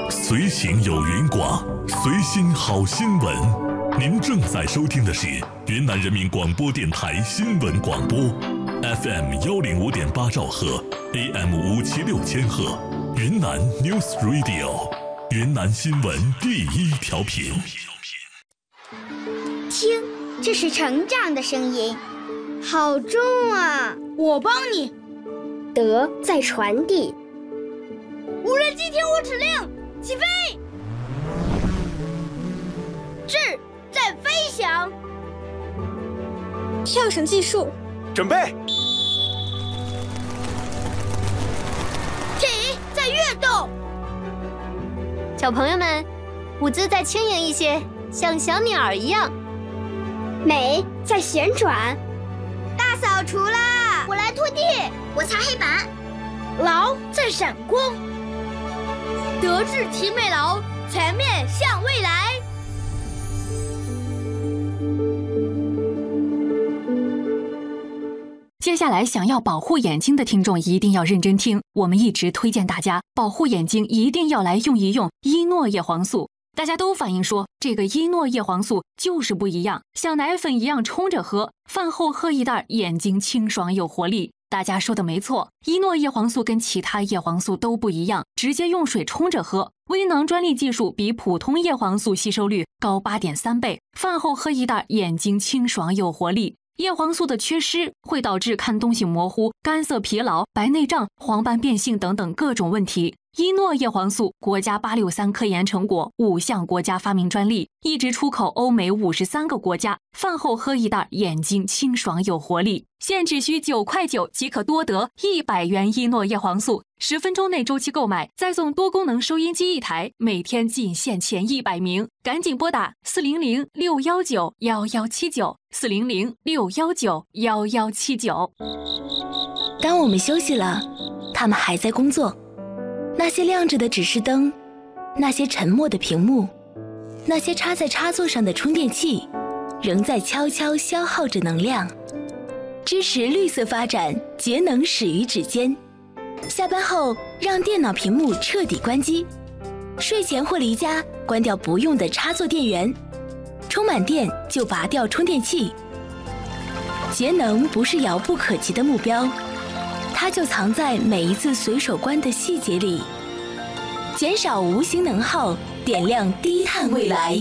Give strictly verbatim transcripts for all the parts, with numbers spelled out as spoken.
随行有云广，随心好新闻。您正在收听的是云南人民广播电台新闻广播 ，F M 幺零五点八兆赫 ，A M 五七六千赫，云南 News Radio， 云南新闻第一调频。 听，这是成长的声音，好重啊！ 我帮你。 德在传递。 无人机听我指令，起飞！智在飞翔。 跳绳技术， 准备。 体在跃动。 小朋友们，舞姿再轻盈一些，像小鸟一样。 美在旋转。 大扫除啦！我来拖地， 我擦黑板。 劳在闪光。德智体美劳，全面向未来。 接下来想要保护眼睛的听众一定要认真听，我们一直推荐大家保护眼睛一定要来用一用伊诺叶黄素。大家都反映说这个伊诺叶黄素就是不一样，像奶粉一样冲着喝，饭后喝一袋，眼睛清爽有活力。大家说的没错，伊诺叶黄素跟其他叶黄素都不一样，直接用水冲着喝。微囊专利技术比普通叶黄素吸收率高 八点三 倍，饭后喝一袋，眼睛清爽有活力。叶黄素的缺失会导致看东西模糊、干涩疲劳、白内障、黄斑变性等等各种问题。伊诺叶黄素国家八六三科研成果，五项国家发明专利，一直出口欧美五十三个国家。饭后喝一袋，眼睛清爽有活力。现只需九块九即可多得一百元伊诺叶黄素，十分钟内周期购买，再送多功能收音机一台，每天仅限前一百名，赶紧拨打四零零六幺九幺幺七九四零零六幺九幺幺七九。 当我们休息了，他们还在工作。那些亮着的指示灯，那些沉默的屏幕，那些插在插座上的充电器，仍在悄悄消耗着能量。支持绿色发展，节能始于指尖。下班后，让电脑屏幕彻底关机。睡前或离家，关掉不用的插座电源。充满电就拔掉充电器。节能不是遥不可及的目标，它就藏在每一次随手关的细节里，减少无形能耗，点亮低碳未来。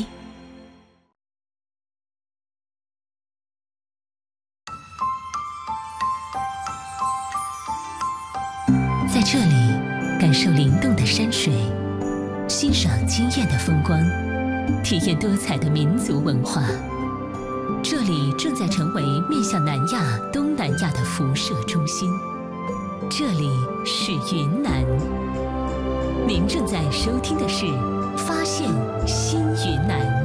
在这里，感受灵动的山水，欣赏惊艳的风光，体验多彩的民族文化。这里正在成为面向南亚、东南亚的辐射中心。这里是云南，您正在收听的是《发现新云南》。